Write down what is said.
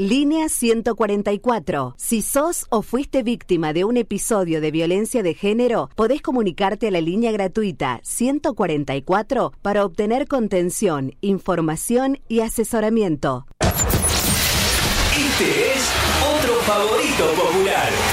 Línea 144. Si sos o fuiste víctima de un episodio de violencia de género, podés comunicarte a la línea gratuita 144 para obtener contención, información y asesoramiento. Este es otro favorito popular.